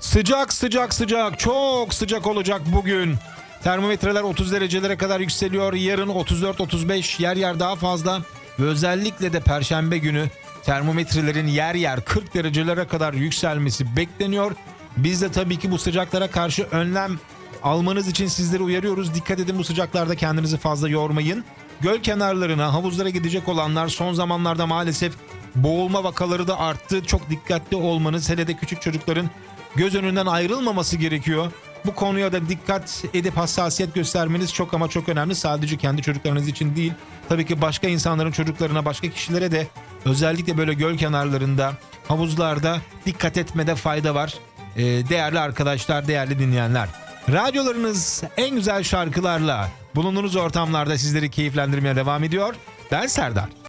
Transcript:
Sıcak sıcak sıcak, çok sıcak olacak bugün. Termometreler 30 derecelere kadar yükseliyor. Yarın 34-35, yer yer daha fazla. Ve özellikle de Perşembe günü termometrelerin yer yer 40 derecelere kadar yükselmesi bekleniyor. Biz de tabii ki bu sıcaklara karşı önlem almanız için sizleri uyarıyoruz. Dikkat edin, bu sıcaklarda kendinizi fazla yormayın. Göl kenarlarına, havuzlara gidecek olanlar, son zamanlarda maalesef boğulma vakaları da arttı. Çok dikkatli olmanız, hele de küçük çocukların göz önünden ayrılmaması gerekiyor. Bu konuya da dikkat edip hassasiyet göstermeniz çok ama çok önemli. Sadece kendi çocuklarınız için değil, tabii ki başka insanların çocuklarına, başka kişilere de özellikle böyle göl kenarlarında, havuzlarda dikkat etmede fayda var. Değerli arkadaşlar, değerli dinleyenler. Radyolarınız en güzel şarkılarla bulunduğunuz ortamlarda sizleri keyiflendirmeye devam ediyor. Ben Serdar.